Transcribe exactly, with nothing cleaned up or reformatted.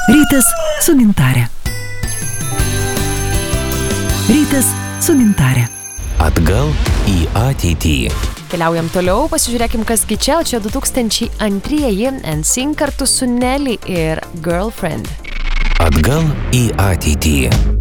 Rytas su gintare. Rytas su gintare. Atgal į ateitį. Keliaujam toliau, pasižiūrėkim, kasgi čia, o čia du tūkstančiai antrieji N Sync kartu su Nelly ir Girlfriend. Atgal į ateitį.